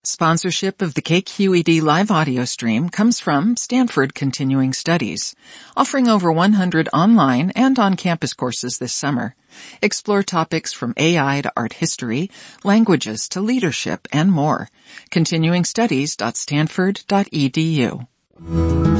Sponsorship of the KQED live audio stream comes from Stanford Continuing Studies, offering over 100 online and on-campus courses this summer. Explore topics from AI to art history, languages to leadership, and more. Continuingstudies.stanford.edu.